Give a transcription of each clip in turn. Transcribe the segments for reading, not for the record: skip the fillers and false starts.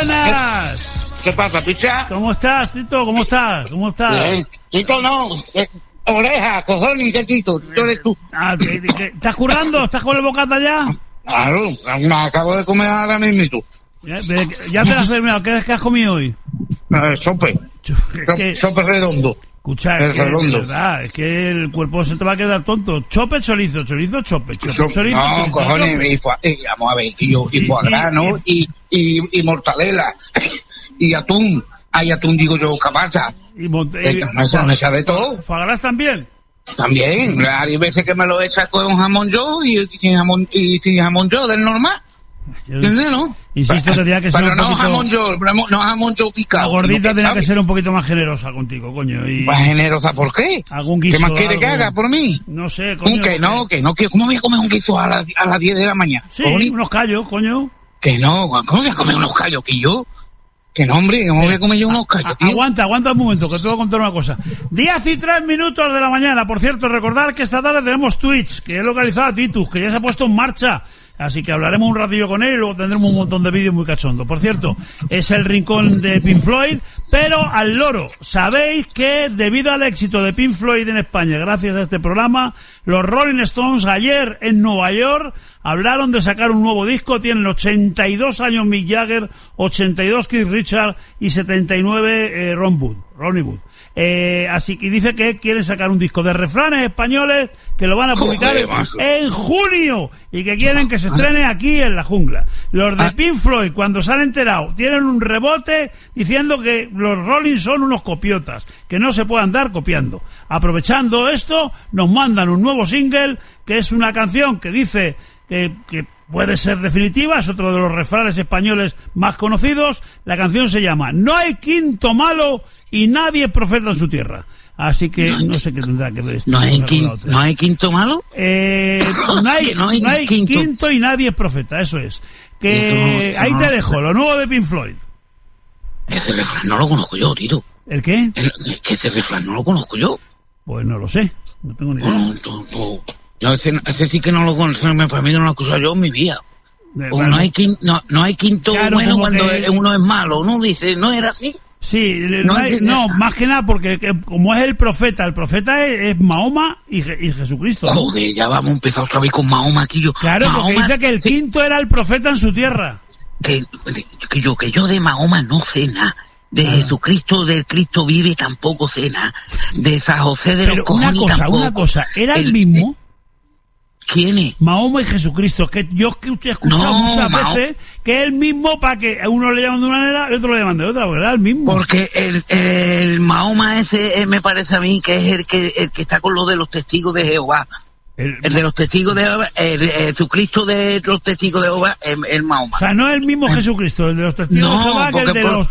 buenas. ¿Qué pasa, picha? ¿Cómo estás, Tito? ¿Cómo estás? Bien. Tito no, oreja, cojones, ¿qué Tito? Tito eres tú. ¿Estás currando? ¿Estás con el bocata ya? Claro, me acabo de comer ahora mismo. Ya te lo has terminado. ¿Qué has comido hoy? Sope. Sope redondo. Escucha, es verdad, es que el cuerpo se te va a quedar tonto. Chope, chorizo, chope. No, cojones, vamos a ver, y foie gras, ¿no? Y mortadela, y atún. Hay atún, digo yo, capaza. Me sabe de todo. ¿Foie gras también? También, hay veces que me lo echa con jamón yo y sin jamón yo, del normal. ¿Entiendes, no? Insisto que tenía que ser pero un poquito... no jamón yo picado. La gordita tenía que ser un poquito más generosa contigo, coño. ¿Más generosa por qué? ¿Algún guiso? ¿Qué más quiere que haga por mí? No sé, coño. Que no. ¿Cómo voy a comer un guiso a las 10 de la mañana? Sí, unos callos, coño. Que no, ¿cómo voy a comer unos callos? Que yo... Que no, hombre, ¿cómo voy a comer yo unos callos, tío? Aguanta un momento, que te voy a contar una cosa. 10:03 de la mañana. Por cierto, recordar que esta tarde tenemos Twitch, que he localizado a Titus, que ya se ha puesto en marcha. Así que hablaremos un ratillo con él y luego tendremos un montón de vídeos muy cachondos. Por cierto, es el rincón de Pink Floyd, pero al loro. Sabéis que debido al éxito de Pink Floyd en España, gracias a este programa, los Rolling Stones ayer en Nueva York hablaron de sacar un nuevo disco. Tienen 82 años Mick Jagger, 82 Keith Richards y 79 Ronnie Wood. Así que dice que quieren sacar un disco de refranes españoles que lo van a publicar en junio y que quieren que se estrene aquí en la jungla. Los de Pink Floyd, cuando se han enterado, tienen un rebote diciendo que los Rolling son unos copiotas, que no se puede andar copiando. Aprovechando esto, nos mandan un nuevo single que es una canción que dice que puede ser definitiva, es otro de los refranes españoles más conocidos. La canción se llama No hay quinto malo y nadie es profeta en su tierra. Así que no sé qué tendrá que ver esto. ¿No hay quinto malo? No hay quinto y nadie es profeta, eso es. Que ahí te dejo, lo nuevo de Pink Floyd. Ese refrán no lo conozco yo, Tito. ¿El qué? Que ese refrán no lo conozco yo. Pues no lo sé, no tengo ni idea. Yo ese sí que no lo conozco, para mí no lo he escuchado yo en mi vida. Bueno, no hay quinto claro, bueno cuando que... uno es malo, ¿no? Dice, ¿no era así? Sí, más que nada porque como es el profeta es Mahoma y Jesucristo, ¿no? Joder, ya vamos a empezar otra vez con Mahoma aquí yo. Claro, Mahoma, porque dice que el quinto era el profeta en su tierra. Que yo de Mahoma no sé nada. De Jesucristo, del Cristo vive tampoco sé nada. De San José de los cojones tampoco. Una cosa, ¿era el mismo? ¿Quién es? Mahoma y Jesucristo, que yo he escuchado muchas veces que es el mismo, para que a uno le llaman de una manera y otro le llaman de otra, ¿verdad? El mismo. Porque el Mahoma ese me parece a mí que es el que está con lo de los testigos de Jehová. El de los testigos de Jehová, el Jesucristo de los testigos de Jehová, el Mahoma. O sea, no es el mismo Jesucristo, el de los testigos de Jehová, que el de los...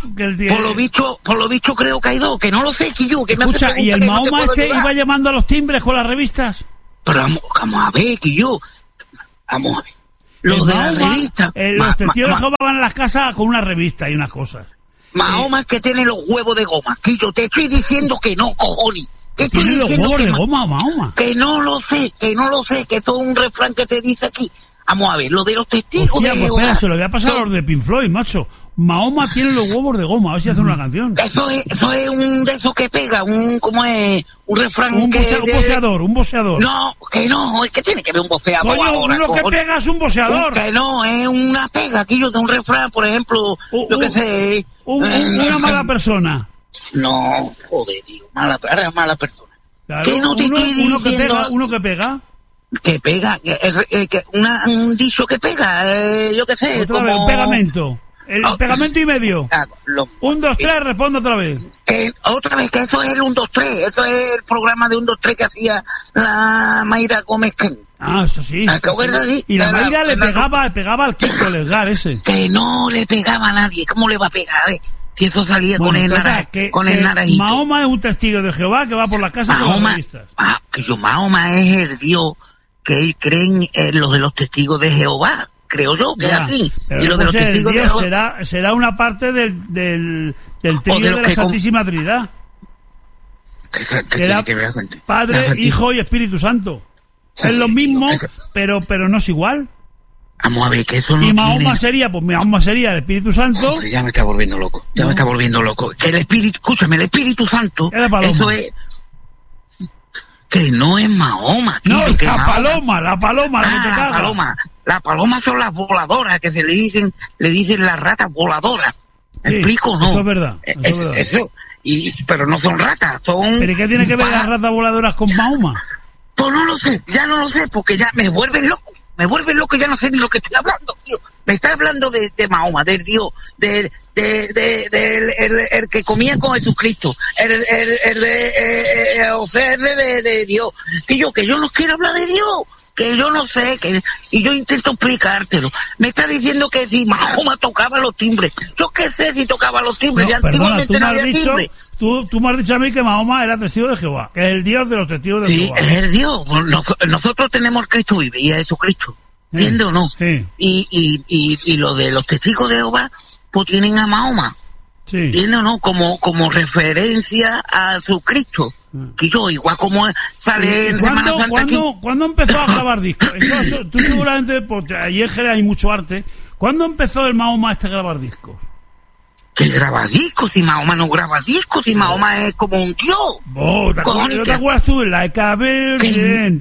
Por lo visto creo que hay dos, que no lo sé, que yo... Escucha, ¿y el Mahoma iba llamando a los timbres con las revistas? Pero vamos a ver, que yo... Vamos a ver. Los de las revistas... Los testigos de Jehová van a las casas con una revista y unas cosas. Mahoma es que tiene los huevos de goma. Que yo te estoy diciendo que no, cojones. ¿Tiene los huevos de goma, Mahoma? Que no lo sé, que todo un refrán que te dice aquí. Vamos a ver, lo de los testigos. Hostia, pues espera, se lo voy a pasar a los de Pink Floyd, macho. Mahoma tiene los huevos de goma, a ver si hacen una canción. Eso es un de esos que pega, ¿cómo es? Un refrán un boxeador. No, que no, es que tiene que ver un boxeador. Coño, ahora, uno que pega es un boxeador. Que no, es una pega, aquí yo de un refrán, por ejemplo, yo que sé. Una mala persona. No, joder, tío, mala persona. Claro, ¿Qué no te estoy diciendo? Uno que pega. Que pega, un dicho que pega, yo qué sé. Otra vez, pegamento. El pegamento y medio. 1, 2, 3, responde otra vez. Otra vez, que eso es el 1, 2, 3. Eso es el programa de 1, 2, 3 que hacía la Mayra Gómez. Eso sí. Sí. Y la Mayra le pegaba al Kiko Lesgar ese. Que no le pegaba a nadie. ¿Cómo le va a pegar? Si eso salía con el naranjito. Mahoma es un testigo de Jehová que va por las casas con las revistas. Mahoma es el Dios que creen los de los testigos de Jehová. Creo yo que es así. Pero y los de los testigos de Jehová será una parte del trío de la Santísima Trinidad. Que era Padre, Hijo y Espíritu Santo. Es lo mismo, pero no es igual. Vamos a ver, que eso no y Mahoma tiene... sería, pues Mahoma sería el Espíritu Santo. Hombre, ya me está volviendo loco, Que el Espíritu, escúchame, el Espíritu Santo, eso es... Que no es Mahoma. No, tío, que la paloma, la que te caga. La paloma son las voladoras, que se le dicen las ratas voladoras. ¿Me Sí, explico o no? eso es verdad. Eso, pero no son ratas, son... ¿Pero qué tiene que ver las ratas voladoras con Mahoma? Pues no lo sé, ya no lo sé, porque ya me vuelven loco, ya no sé ni lo que estoy hablando, tío. Me está hablando de Mahoma, del Dios, el que comía con Jesucristo, o sea, de Dios. Que yo no quiero hablar de Dios, que yo no sé, y yo intento explicártelo. Me está diciendo que si Mahoma tocaba los timbres, yo qué sé si tocaba los timbres, ya antiguamente no había timbres. Tú me has dicho a mí que Mahoma era testigo de Jehová, que es el Dios de los testigos de Jehová. Sí, es el Dios. Nosotros tenemos el Cristo vive y a Jesucristo. ¿Entiendes o no? Sí. Y lo de los testigos de Jehová, pues tienen a Mahoma. Sí. ¿Entiendes o no? Como referencia a Jesucristo. Que yo, igual como sale en Semana Santa aquí. ¿Cuándo empezó a grabar discos? Tú seguramente, porque allí en Jerez hay mucho arte. ¿Cuándo empezó el Mahoma a grabar discos? Que graba discos, si Mahoma no graba discos, si Mahoma es como un dios. ¿No te acuerdas tú? Like a Virgin,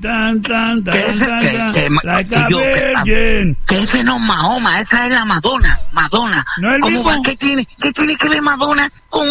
like a Virgin. Que ese no es Mahoma, esa es la Madonna. ¿No es el mismo? ¿Qué tiene que ver Madonna con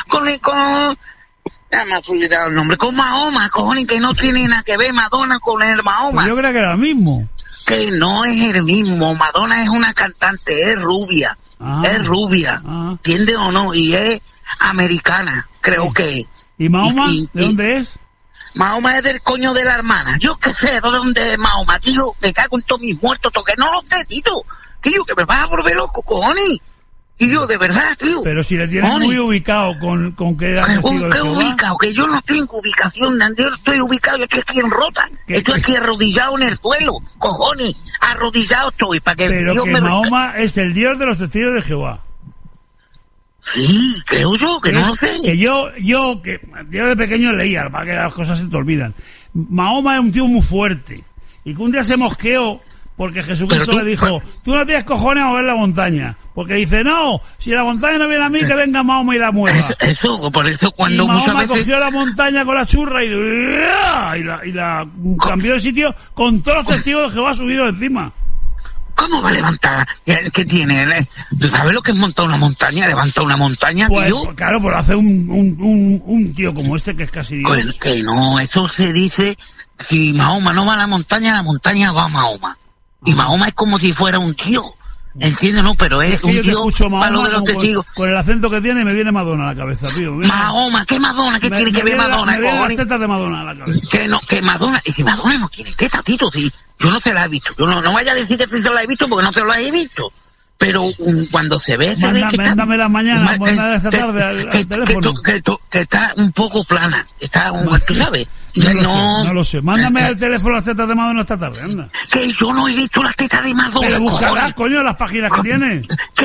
ya me has olvidado el nombre, con Mahoma, cojones, que no tiene nada que ver Madonna con el Mahoma? Pues yo creo que era el mismo. Que no es el mismo, Madonna es una cantante, es rubia. Es rubia, ¿entiendes o no? Y es americana, creo que. ¿Y Mahoma? ¿De dónde es? Mahoma es del coño de la hermana. Yo qué sé de dónde es Mahoma, tío. Me cago en todos mis muertos, que no lo sé, tío. Tío, que me vas a volver loco, cojones. Tío, de verdad, tío. Pero si le tienes muy ubicado con que era testigo de Jehová. Ubicado, que yo no tengo ubicación, yo no estoy ubicado, yo estoy aquí en Rota. Estoy aquí arrodillado en el suelo, cojones. Arrodillado estoy, para que pero Dios que me... Mahoma es el Dios de los testigos de Jehová. Sí, creo yo, que no lo sé. Que yo de pequeño leía, para que las cosas se te olvidan. Mahoma es un tío muy fuerte. Y que un día se mosqueó porque Jesucristo le dijo, tú no tienes cojones a mover la montaña. Porque dice, no, si la montaña no viene a mí, que venga Mahoma y la mueva. Eso, por eso cuando y Mahoma muchas veces... cogió la montaña con la churra y la cambió de sitio con todos los testigos de Jehová subidos encima. ¿Cómo va a levantar? ¿Qué tiene? ¿Tú sabes lo que es montar una montaña? ¿Levantar una montaña, pues, tío? Claro, pero hace un tío como este que es casi Dios. Pues que no, eso se dice, si Mahoma no va a la montaña va a Mahoma. Y Mahoma es como si fuera un tío. ¿Entiendes? No, pero es un tío para lo de los testigos. Con el acento que tiene me viene Madonna a la cabeza, tío. Mahoma, ¿qué Madonna? ¿Qué tiene que ver Madonna? Me vienen las tetas de Madonna a la cabeza. Que Madonna, y si Madonna no tiene tetas, tito, si yo no se la he visto. Yo no vaya a decir que sí se la he visto porque no se la he visto. Pero cuando se ve, mándame la mañana, esta tarde al teléfono. Que está un poco plana. Está, tú sabes. No lo sé. Mándame al teléfono las tetas de Madonna esta tarde, anda. Que yo no he visto las tetas de Madonna. Pero buscarás, coño, las páginas que tiene.